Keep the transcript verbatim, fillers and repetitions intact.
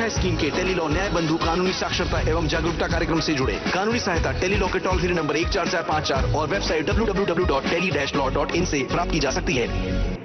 न्याय स्कीम के टेलीलॉ न्याय बंधु कानूनी साक्षरता एवं जागरूकता कार्यक्रम से जुड़े। कानूनी सहायता टेलीलॉ के टोल फ्री नंबर एक चार चार पाँच चार और website W W W dot tele dash law dot in से प्राप्त की जा सकती है।